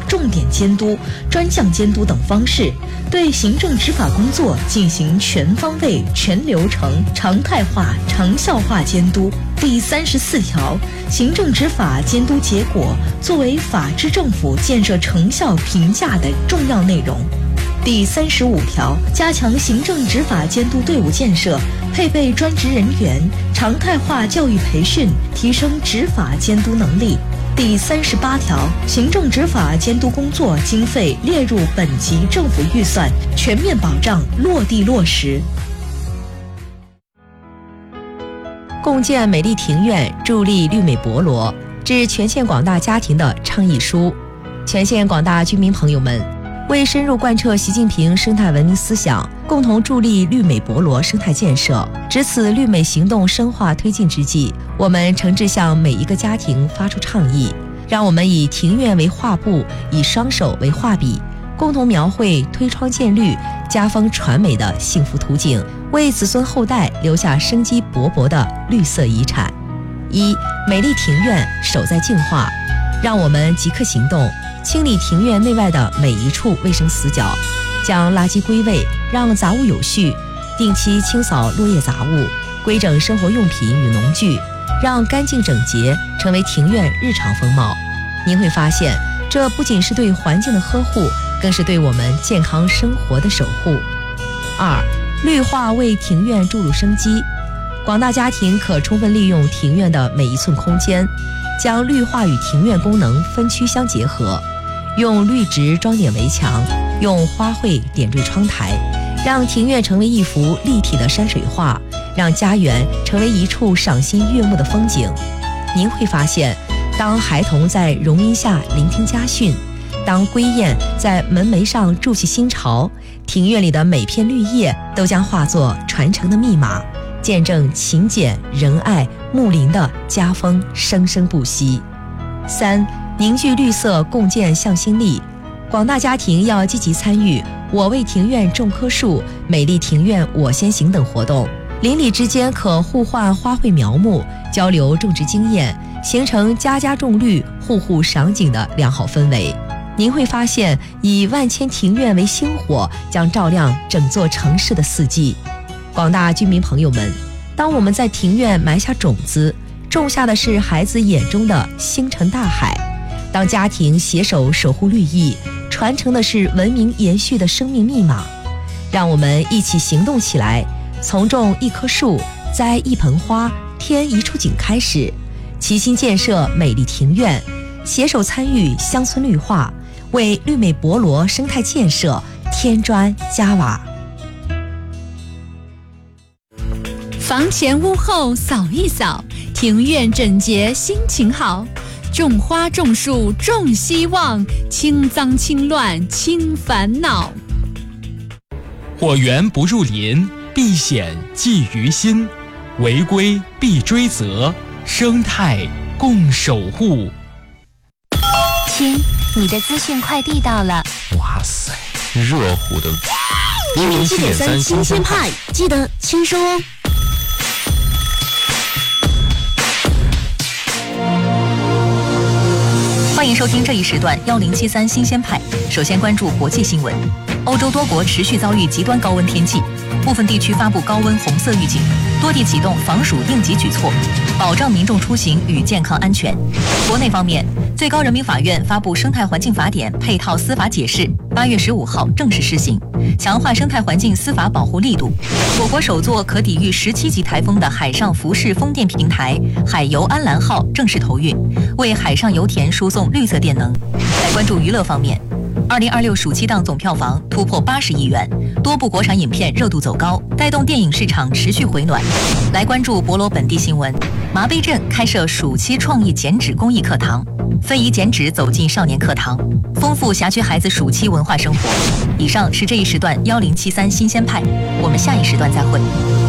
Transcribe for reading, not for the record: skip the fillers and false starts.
重点监督、专项监督等方式，对行政执法工作进行全方位、全流程、常态化、长效化监督。第34条，行政执法监督结果作为法治政府建设成效评价的重要内容。第35条，加强行政执法监督队伍建设，配备专职人员，常态化教育培训，提升执法监督能力。第38条，行政执法监督工作经费列入本级政府预算，全面保障落地落实。 共建美丽庭院，助力绿美博罗，致全县广大家庭的倡议书。全县广大居民朋友们，为深入贯彻习近平生态文明思想，共同助力绿美博罗生态建设，值此绿美行动深化推进之际，我们诚挚向每一个家庭发出倡议，让我们以庭院为画布，以双手为画笔，共同描绘推窗见绿、家风传美的幸福图景，为子孙后代留下生机勃勃的绿色遗产。一、美丽庭院守在净化，让我们即刻行动，清理庭院内外的每一处卫生死角，将垃圾归位，让杂物有序，定期清扫落叶杂物，规整生活用品与农具，让干净整洁成为庭院日常风貌。您会发现，这不仅是对环境的呵护，更是对我们健康生活的守护。二、绿化为庭院注入生机，广大家庭可充分利用庭院的每一寸空间，将绿化与庭院功能分区相结合，用绿植装点围墙，用花卉点缀窗台，让庭院成为一幅立体的山水画，让家园成为一处赏心悦目的风景。您会发现，当孩童在榕荫下聆听家训，当归雁在门楣上筑起新巢，庭院里的每片绿叶都将化作传承的密码，见证勤俭仁爱睦邻的家风生生不息。三、凝聚绿色，共建向心力，广大家庭要积极参与我为庭院种棵树、美丽庭院我先行等活动，邻里之间可互换花卉苗木，交流种植经验，形成家家种绿、户户赏景的良好氛围。您会发现，以万千庭院为星火，将照亮整座城市的四季。广大居民朋友们，当我们在庭院埋下种子，种下的是孩子眼中的星辰大海；当家庭携手守护绿意，传承的是文明延续的生命密码。让我们一起行动起来，从种一棵树、栽一盆花、添一处景开始，齐心建设美丽庭院，携手参与乡村绿化，为绿美博罗生态建设添砖加瓦。 房前屋后扫一扫，庭院整洁心情好。种花种树种希望，清脏清乱清烦恼。 火源不入林，避险忌于心，违规必追责，生态共守护。 亲，你的资讯快递到了。 哇塞，热乎的107.3新鲜派， 记得签收哦。 欢迎收听这一时段1073新鲜派。首先关注国际新闻。欧洲多国持续遭遇极端高温天气，部分地区发布高温红色预警，多地启动防暑应急举措，保障民众出行与健康安全。国内方面，最高人民法院发布《生态环境法典》配套司法解释，8月15号正式施行，强化生态环境司法保护力度。我国首座可抵御17级台风的海上浮式风电平台海游安澜号正式投运，为海上油田输送绿色电能。来关注娱乐方面，2026暑期档总票房突破80亿元，多部国产影片热度走高，带动电影市场持续回暖。来关注博罗本地新闻，麻碑镇开设暑期创意剪纸公益课堂，非遗剪纸走进少年课堂，丰富辖区孩子暑期文化生活。以上是这一时段1073新鲜派，我们下一时段再会。